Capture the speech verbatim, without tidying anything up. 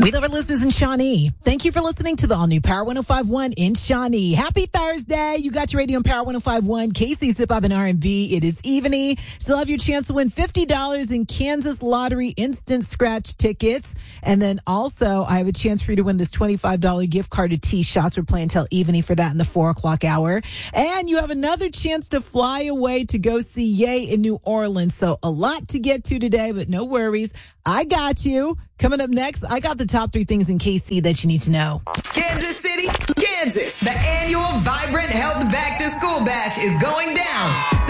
We love our listeners in Shawnee. Thank you for listening to the all-new Power one oh five point one in Shawnee. Happy Thursday. You got your radio on Power one oh five point one, K C Hip Hop and R and B. It is evening. Still have your chance to win fifty dollars in Kansas Lottery instant scratch tickets. And then also, I have a chance for you to win this twenty-five dollars gift card to T-Shots. We're playing till evening for that in the four o'clock hour. And you have another chance to fly away to go see Ye in New Orleans. So a lot to get to today, but no worries. I got you. Coming up next, I got the top three things in K C that you need to know. Kansas City, Kansas. The annual Vibrant Health Back to School Bash is going down